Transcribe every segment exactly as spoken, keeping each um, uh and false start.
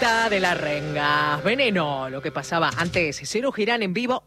vuelta de la renga. Veneno, lo que pasaba antes. Cero Girán en vivo,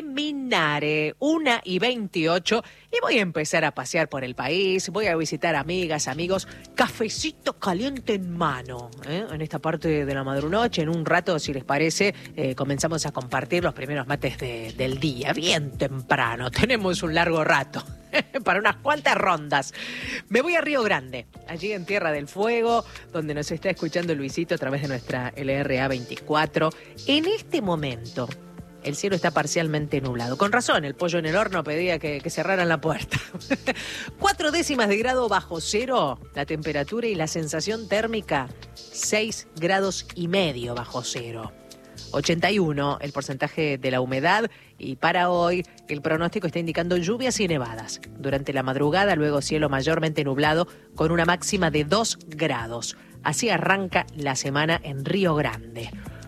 Seminare, una y veintiocho. Y voy a empezar a pasear por el país. Voy a visitar amigas, amigos. Cafecito caliente en mano. ¿eh? En esta parte de la madrunoche, en un rato, si les parece, eh, comenzamos a compartir los primeros mates de, del día. Bien temprano. Tenemos un largo rato. Para unas cuantas rondas. Me voy a Río Grande, allí en Tierra del Fuego, donde nos está escuchando Luisito a través de nuestra L R A veinticuatro. En este momento, el cielo está parcialmente nublado. Con razón, el pollo en el horno pedía que, que cerraran la puerta. Cuatro décimas de grado bajo cero, la temperatura y la sensación térmica, seis grados y medio bajo cero. ochenta y uno el porcentaje de la humedad y para hoy el pronóstico está indicando lluvias y nevadas. Durante la madrugada, luego cielo mayormente nublado con una máxima de dos grados. Así arranca la semana en Río Grande.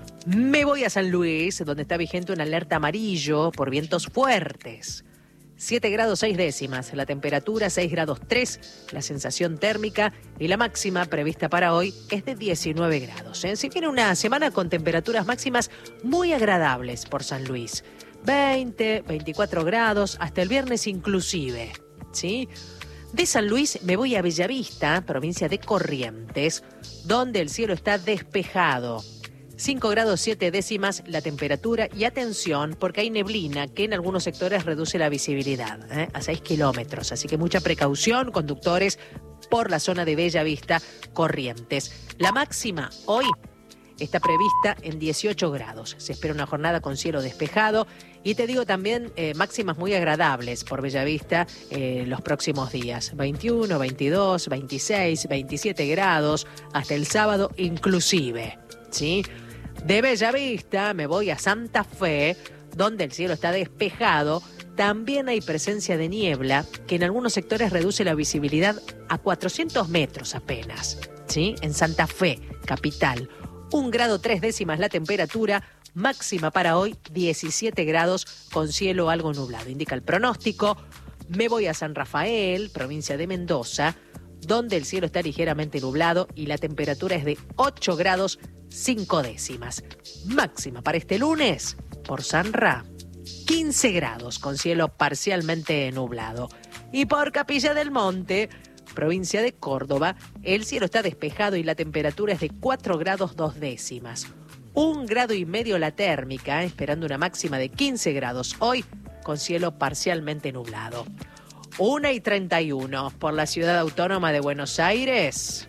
Me voy a San Luis, donde está vigente una alerta amarillo por vientos fuertes. siete grados seis décimas, la temperatura seis grados tres, la sensación térmica y la máxima prevista para hoy es de diecinueve grados. ¿eh? Si viene una semana con temperaturas máximas muy agradables por San Luis. veinte, veinticuatro grados, hasta el viernes inclusive. ¿sí? De San Luis me voy a Bellavista, provincia de Corrientes, donde el cielo está despejado. cinco grados siete décimas la temperatura y atención porque hay neblina que en algunos sectores reduce la visibilidad ¿eh? a seis kilómetros. Así que mucha precaución, conductores, por la zona de Bellavista, Corrientes. La máxima hoy está prevista en dieciocho grados. Se espera una jornada con cielo despejado y te digo también eh, máximas muy agradables por Bellavista eh, los próximos días. veintiuno, veintidós, veintiséis, veintisiete grados hasta el sábado inclusive. ¿sí? De Bellavista me voy a Santa Fe, donde el cielo está despejado. También hay presencia de niebla, que en algunos sectores reduce la visibilidad a cuatrocientos metros apenas. ¿sí? En Santa Fe, capital. Un grado tres décimas la temperatura, máxima para hoy diecisiete grados con cielo algo nublado. Indica el pronóstico. Me voy a San Rafael, provincia de Mendoza, donde el cielo está ligeramente nublado y la temperatura es de ocho grados cinco décimas. Máxima para este lunes, por San Ra, quince grados con cielo parcialmente nublado. Y por Capilla del Monte, provincia de Córdoba, el cielo está despejado y la temperatura es de cuatro grados dos décimas. Un grado y medio la térmica, esperando una máxima de quince grados hoy, con cielo parcialmente nublado. una y treinta y uno por la ciudad autónoma de Buenos Aires.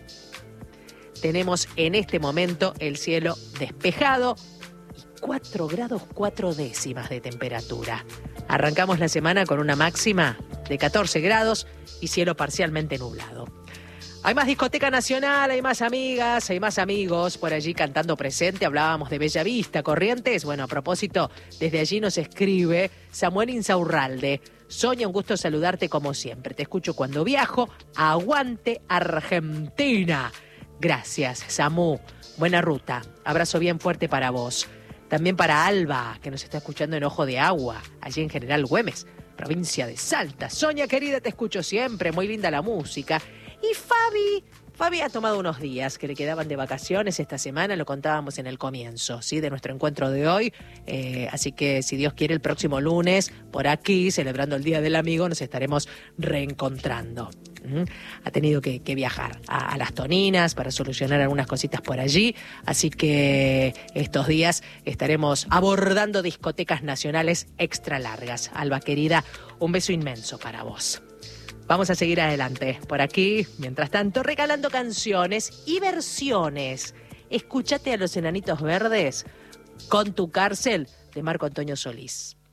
Tenemos en este momento el cielo despejado y cuatro grados cuatro décimas de temperatura. Arrancamos la semana con una máxima de catorce grados y cielo parcialmente nublado. Hay más discoteca nacional, hay más amigas, hay más amigos por allí cantando presente. Hablábamos de Bellavista, Corrientes. Bueno, a propósito, desde allí nos escribe Samuel Insaurralde. Sonia, un gusto saludarte como siempre. Te escucho cuando viajo. Aguante Argentina. Gracias, Samu. Buena ruta. Abrazo bien fuerte para vos. También para Alba, que nos está escuchando en Ojo de Agua, allí en General Güemes, provincia de Salta. Sonia, querida, te escucho siempre. Muy linda la música. Y Fabi, Fabi ha tomado unos días que le quedaban de vacaciones esta semana, lo contábamos en el comienzo, ¿sí? De nuestro encuentro de hoy. Eh, así que, si Dios quiere, el próximo lunes, por aquí, celebrando el Día del Amigo, nos estaremos reencontrando. ¿Mm? Ha tenido que, que viajar a, a Las Toninas para solucionar algunas cositas por allí. Así que estos días estaremos abordando discotecas nacionales extra largas. Alba, querida, un beso inmenso para vos. Vamos a seguir adelante por aquí, mientras tanto, regalando canciones y versiones. Escúchate a los Enanitos Verdes con Tu Cárcel de Marco Antonio Solís.